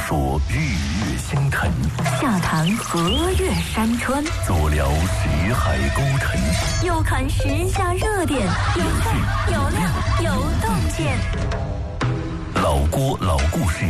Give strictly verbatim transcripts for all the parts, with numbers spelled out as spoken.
说日月星辰， 下谈河岳山川， 左聊识海沟沉， 右看时下热点，有趣有料有洞见。 老郭老故事。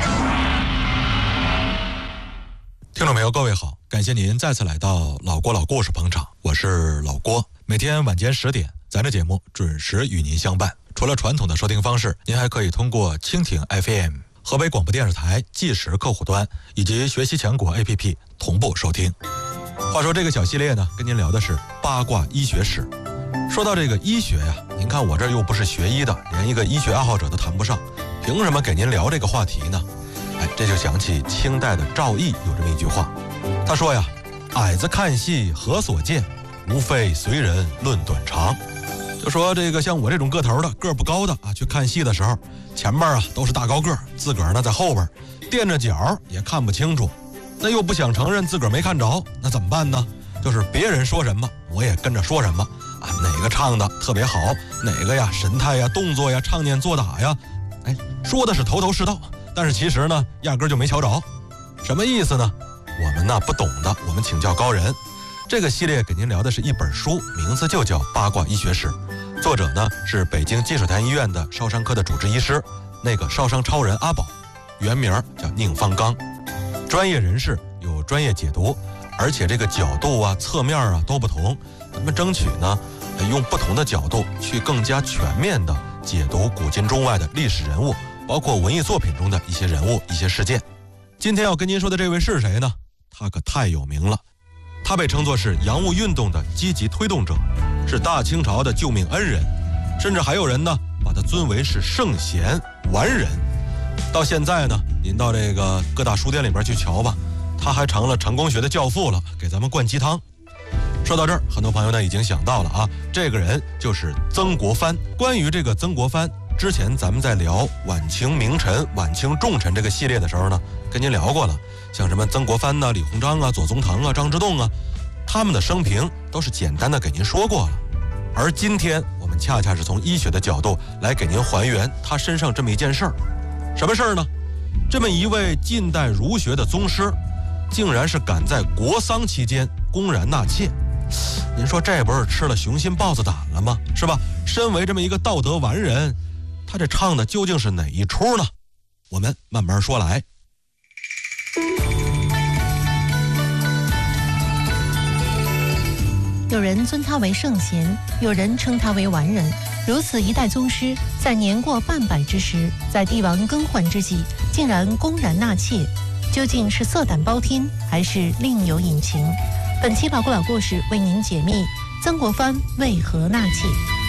听众朋友，各位好，感谢您再次来到老郭老故事捧场，我是老郭。每天晚间十点，咱这节目准时与您相伴。除了传统的收听方式，您还可以通过蜻蜓 F M、河北广播电视台即时客户端以及学习强国 A P P 同步收听。话说这个小系列呢，跟您聊的是八卦医学史。说到这个医学呀，您看我这又不是学医的，连一个医学爱好者都谈不上，凭什么给您聊这个话题呢？哎，这就想起清代的赵翼有这么一句话，他说呀：“矮子看戏何所见，无非随人论短长。”就说这个像我这种个头的、个不高的啊，去看戏的时候，前面啊都是大高个，自个儿呢在后边垫着脚也看不清楚，那又不想承认自个儿没看着，那怎么办呢？就是别人说什么我也跟着说什么啊，哪个唱的特别好，哪个呀神态呀、动作呀、唱念做打呀，哎，说的是头头是道，但是其实呢压根就没瞧着。什么意思呢？我们呢不懂的，我们请教高人。这个系列给您聊的是一本书，名字就叫《八卦医学史》，作者呢是北京积水潭医院的烧伤科的主治医师，那个烧伤超人阿宝，原名叫宁方刚。专业人士有专业解读，而且这个角度啊、侧面啊都不同，咱们争取呢用不同的角度去更加全面的解读古今中外的历史人物，包括文艺作品中的一些人物、一些事件。今天要跟您说的这位是谁呢？他可太有名了。他被称作是洋务运动的积极推动者，是大清朝的救命恩人，甚至还有人呢把他尊为是圣贤完人。到现在呢，您到这个各大书店里边去瞧吧，他还成了成功学的教父了，给咱们灌鸡汤。说到这儿，很多朋友呢已经想到了啊，这个人就是曾国藩。关于这个曾国藩，之前咱们在聊晚清名臣、晚清重臣这个系列的时候呢，跟您聊过了。像什么曾国藩呢、李鸿章啊、左宗棠啊、张之洞啊，他们的生平都是简单的给您说过了。而今天我们恰恰是从医学的角度来给您还原他身上这么一件事儿。什么事儿呢？这么一位近代儒学的宗师，竟然是敢在国丧期间公然纳妾。您说这不是吃了雄心豹子胆了吗？是吧？身为这么一个道德完人，他这唱的究竟是哪一出呢？我们慢慢说来。 有人尊他为圣贤，有人称他为完人。如此一代宗师，在年过半百之时，在帝王更换之际，竟然公然纳妾，究竟是色胆包天，还是另有隐情？本期老故老故事为您解密曾国藩为何纳妾。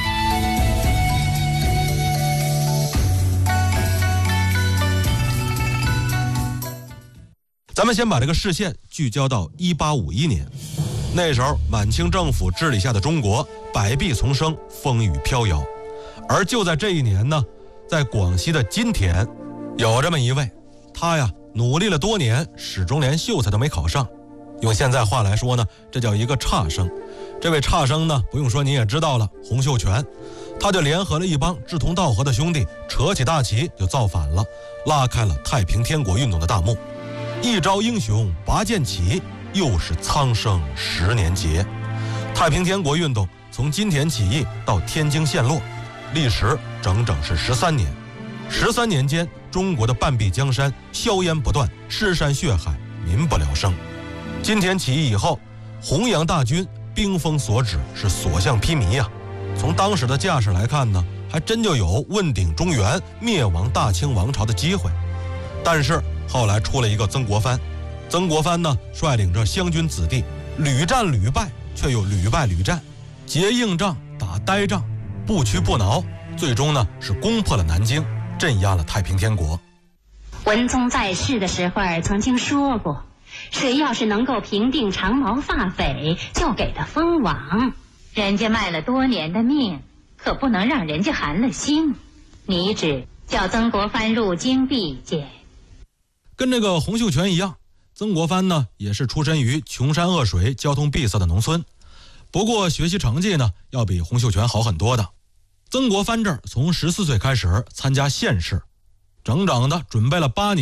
咱们先把这个视线聚焦到一八五一年。那时候满清政府治理下的中国百弊丛生，风雨飘摇。而就在这一年呢，在广西的金田有这么一位，他呀努力了多年，始终连秀才都没考上。用现在话来说呢，这叫一个差生。这位差生呢，不用说你也知道了，洪秀全。他就联合了一帮志同道合的兄弟，扯起大旗就造反了，拉开了太平天国运动的大幕。一朝英雄拔剑起，又是苍生十年劫。太平天国运动从金田起义到天津陷落，历时整整是十三年。十三年间，中国的半壁江山硝烟不断，尸山血海，民不聊生。金田起义以后，弘扬大军兵锋所指，是所向披靡呀、啊。从当时的架势来看呢，还真就有问鼎中原、灭亡大清王朝的机会。但是后来出了一个曾国藩。曾国藩呢，率领着湘军子弟，屡战屡败，却又屡败屡战，结硬仗，打呆仗，不屈不挠，最终呢是攻破了南京，镇压了太平天国。 文宗在世的时候曾经说过，谁要是能够平定长毛发匪，就给他封王。人家卖了多年的命，可不能让人家寒了心。你只叫曾国藩入京避见。 跟这个洪秀全一样，曾国藩呢也是出身于穷山恶水、交通闭塞的农村，不过学习成绩呢要比洪秀全好很多的。曾国藩这儿从十四岁开始参加县试，整整的准备了八年，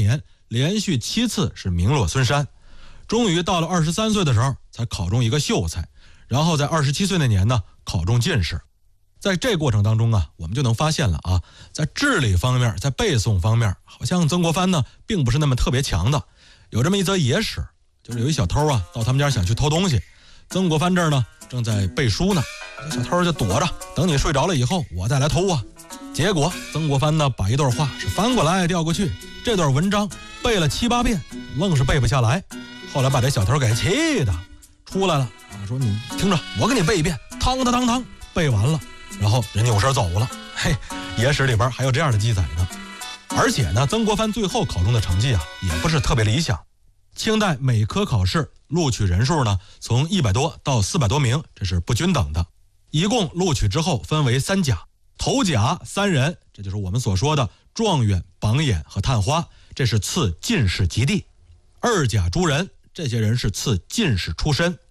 连续七次是名落孙山，终于到了二十三岁的时候才考中一个秀才，然后在二十七岁那年呢考中进士。在这过程当中啊，我们就能发现了啊，在智力方面，在背诵方面，好像曾国藩呢并不是那么特别强的。有这么一则野史，就是有一小偷啊到他们家想去偷东西，曾国藩这儿呢正在背书呢，小偷就躲着，等你睡着了以后我再来偷啊。结果曾国藩呢把一段话是翻过来调过去，这段文章背了七八遍，愣是背不下来。后来把这小偷给气的出来了啊，说你听着，我给你背一遍，汤汤汤汤，背完了，然后人扭身走了。嘿，野史里边还有这样的记载呢。而且呢，曾国藩最后考中的成绩啊，也不是特别理想。清代每科考试录取人数呢，从一百多到四百多名，这是不均等的。一共录取之后分为三甲，头甲三人，这就是我们所说的状元、榜眼和探花，这是赐进士及第；二甲诸人，这些人是赐进士出身；